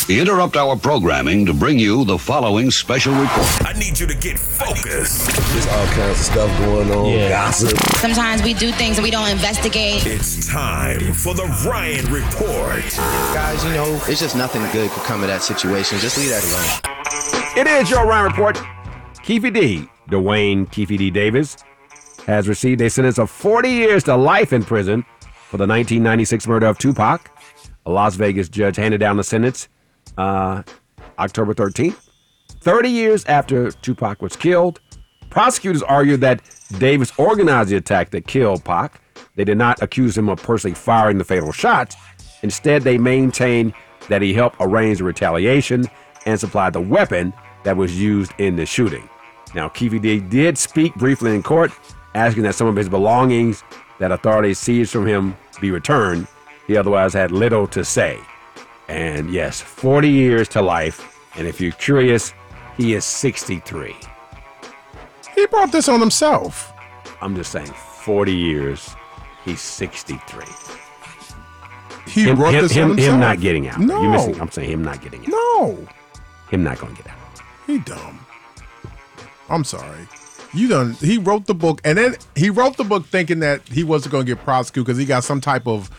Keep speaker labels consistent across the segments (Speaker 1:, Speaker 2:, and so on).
Speaker 1: We interrupt our programming to bring you the following special report.
Speaker 2: I need you to get focused.
Speaker 3: There's all kinds of stuff going on, gossip.
Speaker 4: Sometimes we do things and we don't investigate.
Speaker 2: It's time for the Ryan Report.
Speaker 5: Guys, it's just nothing good could come of that situation. Just leave that alone.
Speaker 6: It is your Ryan Report. Keefe D. Dwayne Keefe D. Davis has received a sentence of 40 years to life in prison for the 1996 murder of Tupac. A Las Vegas judge handed down the sentence October 13th. 30 years after Tupac was killed, prosecutors argued that Davis organized the attack that killed Pac. They did not accuse him of personally firing the fatal shots. Instead, they maintained that he helped arrange the retaliation and supplied the weapon that was used in the shooting. Now, Keefe D did speak briefly in court, asking that some of his belongings that authorities seized from him be returned. He otherwise had little to say. And yes, 40 years to life. And if you're curious, he is 63.
Speaker 7: He brought this on himself.
Speaker 6: I'm just saying, 40 years, he's 63.
Speaker 7: He wrote this on himself.
Speaker 6: Him not getting out.
Speaker 7: No.
Speaker 6: You're missing. I'm saying him not getting out.
Speaker 7: No.
Speaker 6: Him not going to get out.
Speaker 7: He dumb. I'm sorry. He wrote the book, and then he wrote the book thinking that he wasn't going to get prosecuted because he got some type of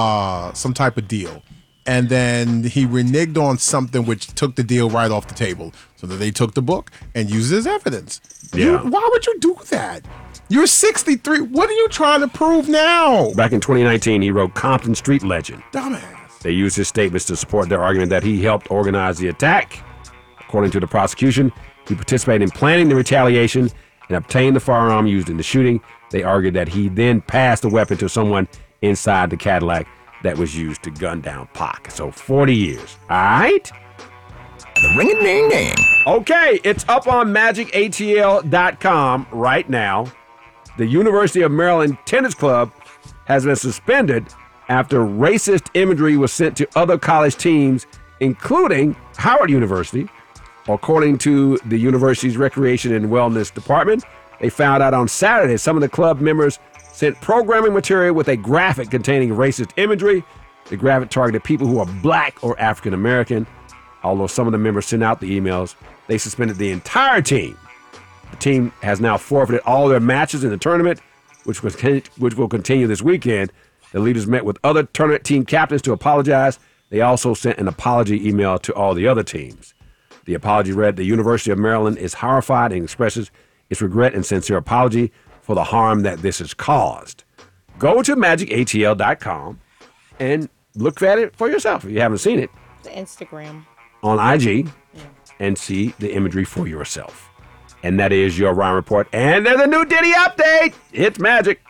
Speaker 7: deal. And then he reneged on something which took the deal right off the table. So that they took the book and used it as evidence.
Speaker 6: Yeah.
Speaker 7: Why would you do that? You're 63. What are you trying to prove now?
Speaker 6: Back in 2019, he wrote Compton Street Legend.
Speaker 7: Dumbass.
Speaker 6: They used his statements to support their argument that he helped organize the attack. According to the prosecution, he participated in planning the retaliation and obtained the firearm used in the shooting. They argued that he then passed the weapon to someone inside the Cadillac that was used to gun down Pac. So 40 years. All right?
Speaker 2: The ring-a-ding-ding.
Speaker 6: Okay, it's up on magicatl.com right now. The University of Maryland Tennis Club has been suspended after racist imagery was sent to other college teams, including Howard University. According to the university's Recreation and Wellness Department, they found out on Saturday some of the club members sent programming material with a graphic containing racist imagery. The graphic targeted people who are black or African American. Although some of the members sent out the emails, they suspended the entire team. The team has now forfeited all their matches in the tournament, which will continue this weekend. The leaders met with other tournament team captains to apologize. They also sent an apology email to all the other teams. The apology read, "The University of Maryland is horrified and expresses its regret and sincere apology for the harm that this has caused." Go to magicatl.com and look at it for yourself if you haven't seen it.
Speaker 8: The Instagram.
Speaker 6: On IG and see the imagery for yourself. And that is your Ryan Report. And there's a new Diddy update. It's magic.